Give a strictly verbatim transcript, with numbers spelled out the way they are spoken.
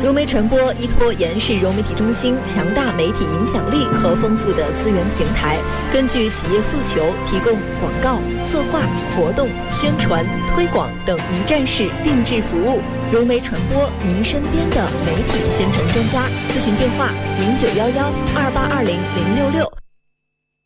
融媒传播依托延世融媒体中心强大媒体影响力和丰富的资源平台，根据企业诉求，提供广告、策划、活动、宣传、推广等一站式定制服务。融媒传播，您身边的媒体宣传专家。咨询电话：零九幺幺二八二零零六六